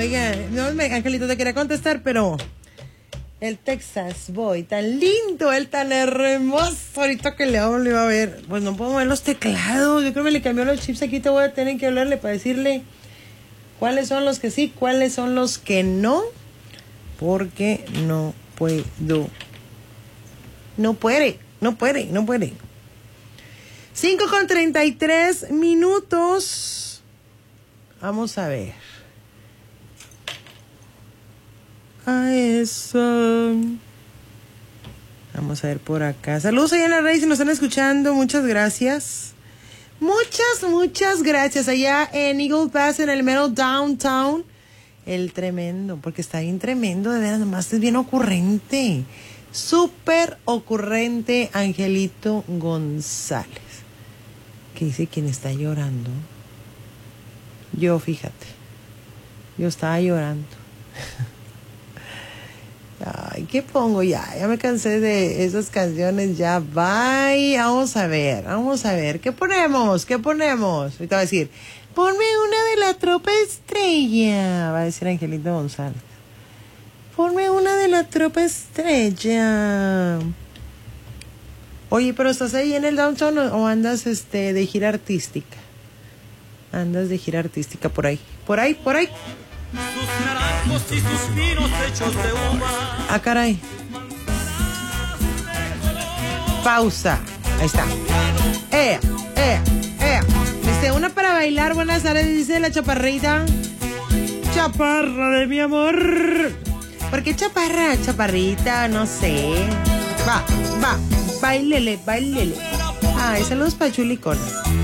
Oiga, no, Angelito, te quería contestar, pero el Texas Boy, tan lindo, él tan hermoso, ahorita que le hablo, le va a ver, pues no puedo mover los teclados, yo creo que me le cambió los chips, aquí te voy a tener que hablarle para decirle cuáles son los que sí, cuáles son los que no, porque no puedo. No puede. 5:33. Vamos a ver. A eso. Vamos a ver por acá. Saludos allá en la red si nos están escuchando. Muchas gracias. Muchas gracias. Allá en Eagle Pass, en el mero downtown. El tremendo, porque está bien tremendo, de veras, nomás es bien ocurrente. Súper ocurrente Angelito González. ¿Qué dice quién está llorando? Yo, fíjate. Yo estaba llorando. Ay, ¿qué pongo ya? Ya me cansé de esas canciones, ya. Bye. Vamos a ver. ¿Qué ponemos? Ahorita va a decir, ponme una de la Tropa Estrella. Va a decir Angelito González. Ponme una de la Tropa Estrella. Oye, pero ¿estás ahí en el downtown o andas de gira artística? Andas de gira artística por ahí. Por ahí. Sus naranjos y sus vinos hechos de uva. Ah, caray. Pausa. Ahí está. Una para bailar. Buenas tardes, dice la chaparrita. Chaparra de mi amor. ¿Por qué chaparrita? No sé. Va. Bailele. Ah, saludos para Chulicona.